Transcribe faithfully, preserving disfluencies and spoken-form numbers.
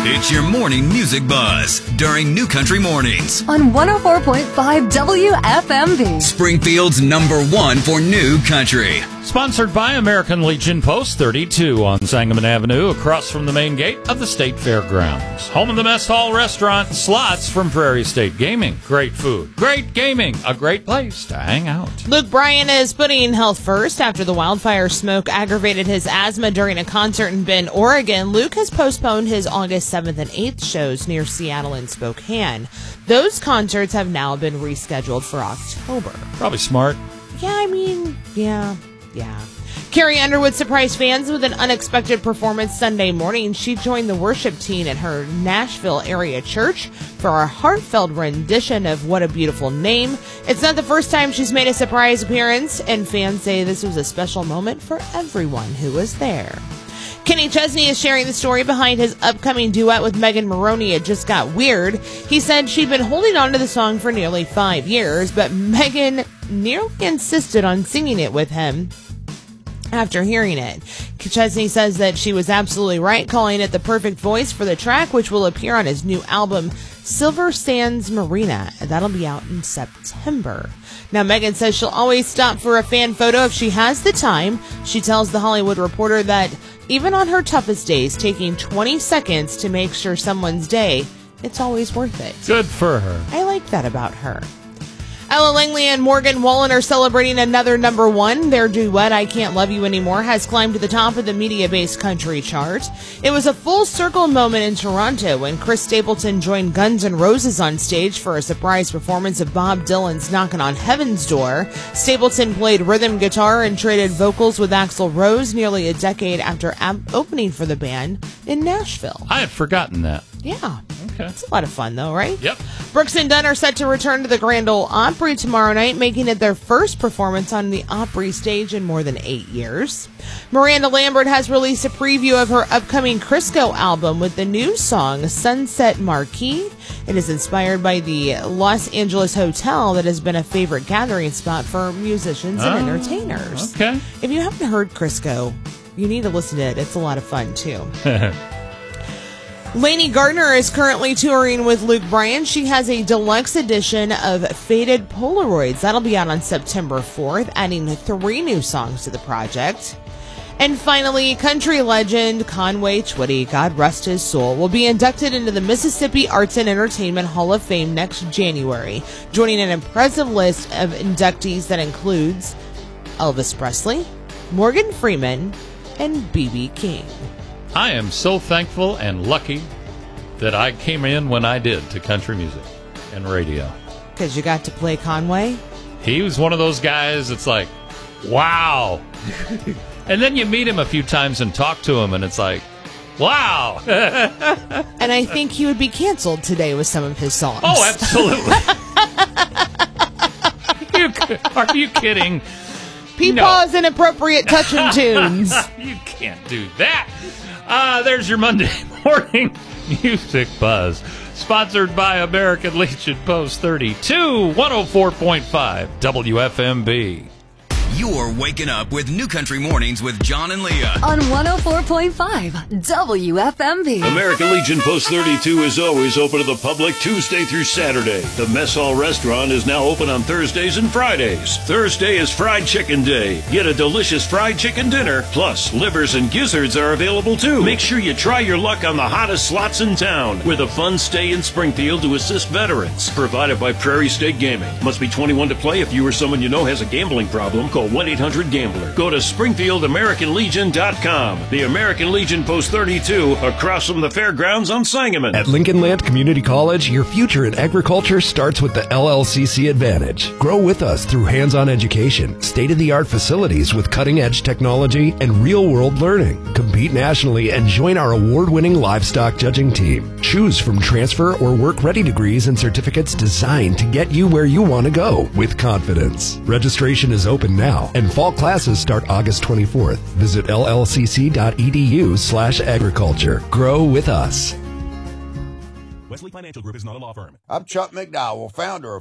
It's your morning music buzz during New Country Mornings on one oh four point five W F M V. Springfield's number one for New Country. Sponsored by American Legion Post thirty-two on Sangamon Avenue, across from the main gate of the State Fairgrounds. Home of the Mess Hall Restaurant, slots from Prairie State Gaming. Great food, great gaming, a great place to hang out. Luke Bryan is putting health first after the wildfire smoke aggravated his asthma during a concert in Bend, Oregon. Luke has postponed his August seventh and eighth shows near Seattle and Spokane. Those concerts have now been rescheduled for October. Probably smart. Yeah, I mean, yeah. Yeah. Carrie Underwood surprised fans with an unexpected performance Sunday morning. She joined the worship team at her Nashville area church for a heartfelt rendition of What a Beautiful Name. It's not the first time she's made a surprise appearance, and fans say this was a special moment for everyone who was there. Kenny Chesney is sharing the story behind his upcoming duet with Megan Maroney, It Just Got Weird. He said she'd been holding on to the song for nearly five years, but Megan nearly insisted on singing it with him after hearing it. Chesney says that she was absolutely right, calling it the perfect voice for the track, which will appear on his new album, Silver Sands Marina. That'll be out in September. Now, Megan says she'll always stop for a fan photo if she has the time. She tells The Hollywood Reporter that even on her toughest days, taking twenty seconds to make sure someone's day, it's always worth it. Good for her. I like that about her. Ella Langley and Morgan Wallen are celebrating another number one. Their duet, I Can't Love You Anymore, has climbed to the top of the media-based country chart. It was a full circle moment in Toronto when Chris Stapleton joined Guns N' Roses on stage for a surprise performance of Bob Dylan's Knockin' on Heaven's Door. Stapleton played rhythm guitar and traded vocals with Axl Rose nearly a decade after ab- opening for the band in Nashville. I had forgotten that. Yeah. Okay. It's a lot of fun, though, right? Yep. Brooks and Dunn are set to return to the Grand Ole Opry tomorrow night, making it their first performance on the Opry stage in more than eight years. Miranda Lambert has released a preview of her upcoming Crisco album with the new song, Sunset Marquee. It is inspired by the Los Angeles hotel that has been a favorite gathering spot for musicians and oh, entertainers. Okay. If you haven't heard Crisco, you need to listen to it. It's a lot of fun, too. Lainey Gardner is currently touring with Luke Bryan. She has a deluxe edition of Faded Polaroids. That'll be out on September fourth, adding three new songs to the project. And finally, country legend Conway Twitty, God rest his soul, will be inducted into the Mississippi Arts and Entertainment Hall of Fame next January, joining an impressive list of inductees that includes Elvis Presley, Morgan Freeman, and B B King. I am so thankful and lucky that I came in when I did to country music and radio. Because you got to play Conway? He was one of those guys that's like, wow. And then you meet him a few times and talk to him, and it's like, wow. And I think he would be canceled today with some of his songs. Oh, absolutely. you, are you kidding? Peepaw's no. Inappropriate touching tunes. You can't do that. Uh, there's your Monday morning music buzz. Sponsored by American Legion Post thirty-two, one oh four point five W F M B. You're waking up with New Country Mornings with John and Leah on one oh four point five W F M V. American Legion Post thirty-two is always open to the public Tuesday through Saturday. The Mess Hall Restaurant is now open on Thursdays and Fridays. Thursday is Fried Chicken Day. Get a delicious fried chicken dinner, plus livers and gizzards are available too. Make sure you try your luck on the hottest slots in town with a fun stay in Springfield to assist veterans. Provided by Prairie State Gaming. Must be twenty-one to play. If you or someone you know has a gambling problem, call one eight hundred gambler. Go to Springfield American Legion dot com. The American Legion Post thirty-two, across from the fairgrounds on Sangamon. At Lincoln Land Community College, your future in agriculture starts with the L L C C Advantage. Grow with us through hands-on education, state-of-the-art facilities with cutting-edge technology, and real-world learning. Compete nationally and join our award-winning livestock judging team. Choose from transfer or work-ready degrees and certificates designed to get you where you want to go with confidence. Registration is open now, and fall classes start August twenty-fourth. Visit L L C C dot E D U slash agriculture. Grow with us. Wesley Financial Group is not a law firm. I'm Chuck McDowell, founder of